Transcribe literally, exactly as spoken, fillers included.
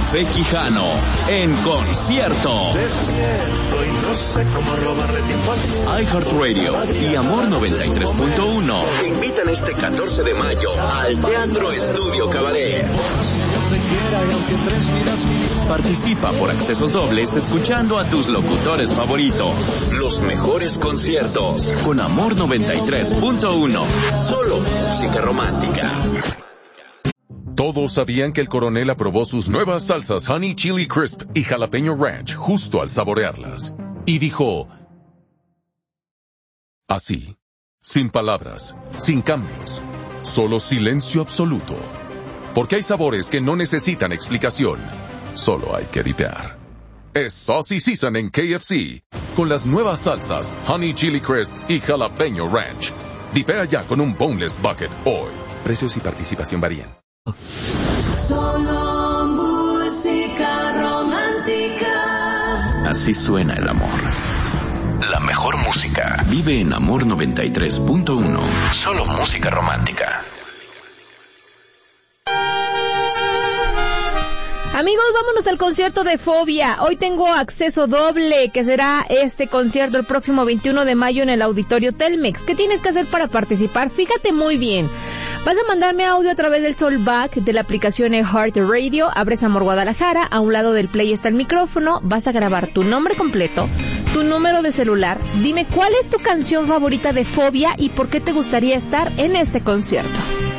Café Quijano en concierto. Despierto y no sé cómo robarle tiempo al iHeartRadio y Amor noventa y tres punto uno te invitan este catorce de mayo al Teatro Estudio Cabaret. Participa por accesos dobles escuchando a tus locutores favoritos. Los mejores conciertos con Amor noventa y tres punto uno. Solo música romántica. Todos sabían que el coronel aprobó sus nuevas salsas Honey Chili Crisp y Jalapeño Ranch justo al saborearlas. Y dijo... así, sin palabras, sin cambios, solo silencio absoluto. Porque hay sabores que no necesitan explicación, solo hay que dipear. Es Saucy Season en K F C, con las nuevas salsas Honey Chili Crisp y Jalapeño Ranch. Dipea ya con un Boneless Bucket hoy. Precios y participación varían. Solo música romántica. Así suena el amor. La mejor música vive en Amor noventa y tres punto uno. Solo música romántica. Amigos, vámonos al concierto de Fobia. Hoy tengo acceso doble, que será este concierto el próximo veintiuno de mayo en el Auditorio Telmex. ¿Qué tienes que hacer para participar? Fíjate muy bien. Vas a mandarme audio a través del Soulback de la aplicación iHeartRadio. Abres Amor Guadalajara, a un lado del play está el micrófono. Vas a grabar tu nombre completo, tu número de celular. Dime cuál es tu canción favorita de Fobia y por qué te gustaría estar en este concierto.